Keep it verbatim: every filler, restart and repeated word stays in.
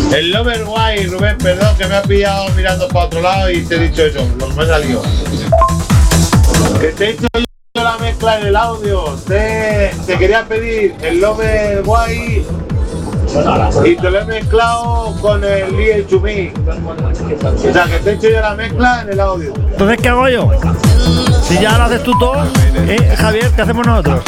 El Lover Guay, Rubén, perdón, que me ha pillado mirando para otro lado y te he dicho eso, lo que me ha salido. Que te he hecho yo la mezcla en el audio. Te, te quería pedir el Lover Guay y te lo he mezclado con el Lee Chumí. O sea, que te he hecho yo la mezcla en el audio. Entonces, ¿qué hago yo? Si ya lo haces tú todo, ¿eh, Javier? ¿Qué hacemos nosotros?